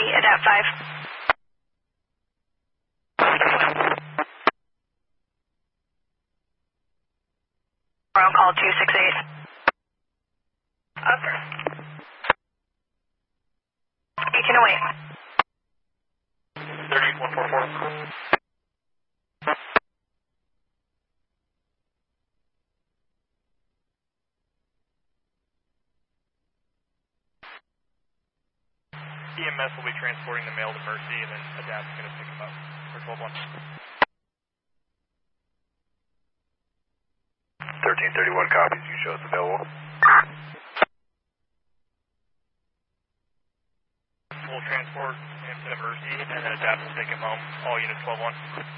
Adapt 5. We're on call 268. Upper. 1808. 38144. EMS will be transporting the male to Mercy, and then Adapt's going to pick him up for 12-1. 1331 copies. You show us available. We'll transport him to Mercy, and then Adapt will take him home. All units 12-1.